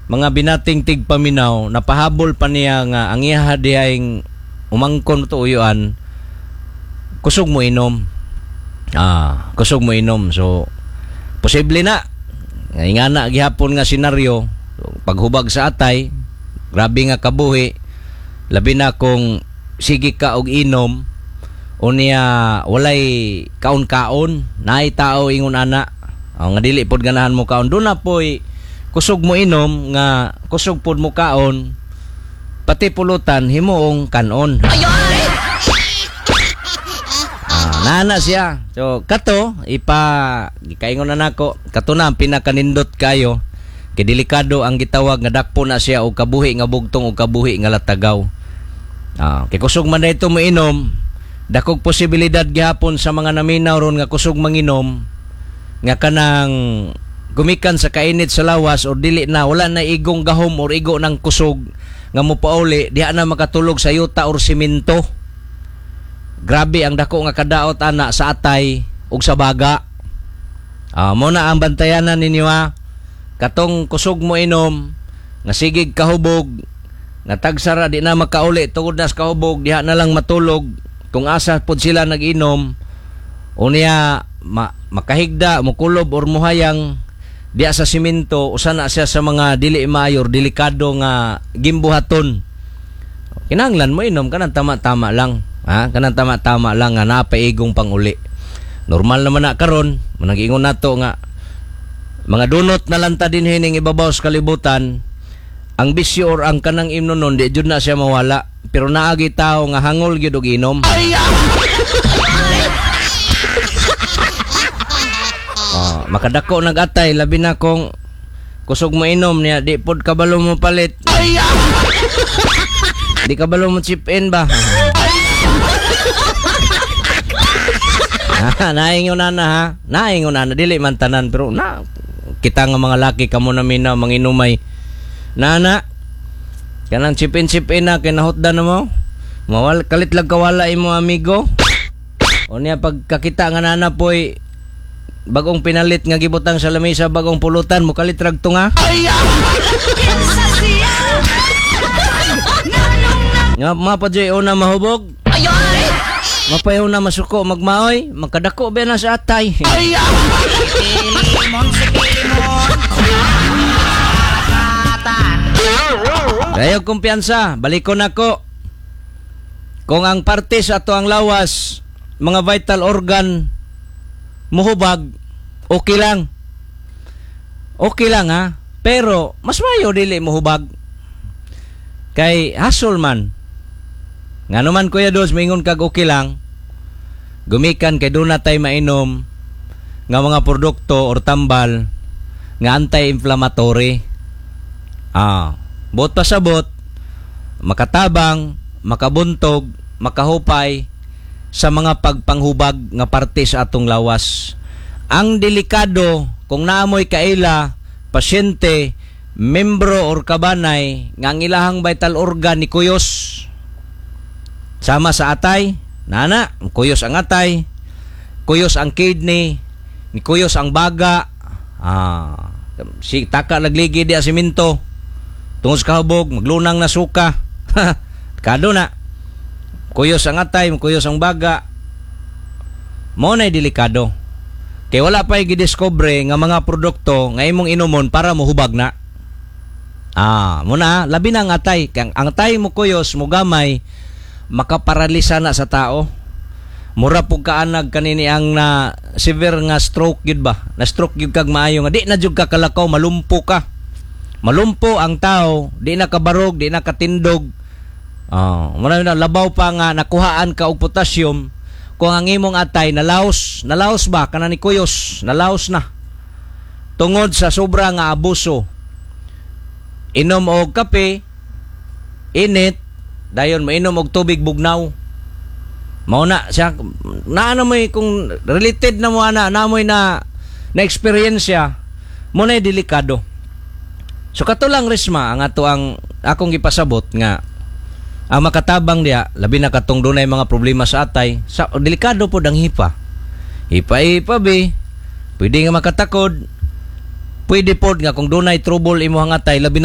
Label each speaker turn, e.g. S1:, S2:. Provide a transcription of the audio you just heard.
S1: mga binating tigpaminaw, napahabol pa niya nga ang iya diayng umangkon to uyuan, kusog mo inom. Kusog mo inom. So, posible na. Nga na gihapon nga senaryo, paghubag sa atay, grabe nga kabuhi, labi na kung sige ka og inom, unya walay kaon-kaon, naay tao ingon ana, nga dili pod ganahan mo kaon, doon na po'y kusog mo inom, nga kusog pod mo kaon, pati pulutan himuong kanon. Nana siya. So kato gikaingon na nako, kato na ang pinakanindot kayo, kay delikado ang gitawag nga dakpo na siya og kabuhi nga bugtong og kabuhi nga latagaw. Kay kusog man dayto mo inom, dakog posibilidad gihapon sa mga naminaw ron nga kusog manginom nga kanang gumikan sa kainit sa lawas o dili na, wala na igong gahom or igo ng kusog nga mopauli, diha na makatulog sa yuta or simento. Grabe ang dako nga kadaot ana sa atay ug sa baga. Mo na ang bantayanan ninyo katong kusog mo inom nga sigig kahubog nga tagsara di na makauli tungod na sa kahubog, diha na lang matulog kung asa pod sila nag-inom, unya makahigda, mukulob or muhayang diya sa simento, usa na siya sa mga dili mayor, delikado nga gimbuhaton. Kinahanglan mo inom kanang tama-tama lang, kanang tama-tama lang nga napaigong panguli. Normal naman na karon, manag-ingon nato nga mga dunot na lang ta din hining ibabaw sa kalibutan, ang bisyo or ang kanang imnonon di jud na siya mawala, pero naagi tao nga hangol gyud og inom. Makadako nagatay, labi na kung kusog mo inom niya, di pod kabalo mo palit. Di kabalo mo chip in ba? Naingon na naingon na dili man tanan, pero na kita nga mga laki kamo na mina manginumay. Nana kanang chip in na kinahutdan na mo. Mawal kalit lang kawala imo amigo. O niya pagkakita nga nana poy bagong pinalit nga gibutang sa lamesa, bagong pulutan mo kalit rag tunga. Nga mapadyoy una mahubog. Mapayaw na masuko magmaoy, magkadako ba na sa atay. Kaya kumpiyansa, balikon ako. Kung ang parte sa ato ang lawas, mga vital organ muhubag, okay lang. Okay lang pero mas mayo dili muhubag. Kay hasol man. Nga naman Kuya Dos, maingon kag okay lang, gumikan kay doon na tayo mainom nga mga produkto or tambal nga anti-inflammatory. Bot pasabot, makatabang, makabuntog, makahupay sa mga pagpanghubag nga parte sa atong lawas. Ang delikado kung naamoy kaila, pasyente, membro or kabanay nga ang ilahang vital organ ni kuyos sama sa atay, nana, kuyos ang atay, kuyos ang kidney, ni kuyos ang baga, si taka nagligi di asiminto, tungos kahubog, maglunang na suka, kado na, kuyos ang atay, kuyos ang baga, mo na'y delikado. Kaya wala pa i-discover nga mga produkto nga imong inumon para mohubag na. Muna, labi na ang atay, kang ang atay mo kuyos, mo gamay, makaparalisa na sa tao. Mura pug kaanag kanini ang na severe nga stroke gid ba, na stroke gid kag maayo nga di na jud ka kalakaw, malumpo ka, malumpo ang tao, di na kabarog, di na katindog. Muna na labaw pa nga nakuhaan ka og potassium kung ang imong atay nalaos ba kana ni kuyos, nalaos na tungod sa sobra nga abuso. Inom og kape init, dayon mainom og tubig bugnaw. Mao na siya naano mo kung related na mo namoy na experience mo na delikado. So kato lang Risma ang ato ang akong gipasabot nga ang makatabang diya labi na katong dunay mga problema sa atay, sa delikado pod ang hipa be, pwede nga makatakod, pwede pod nga kung dunay trouble imo ang atay labi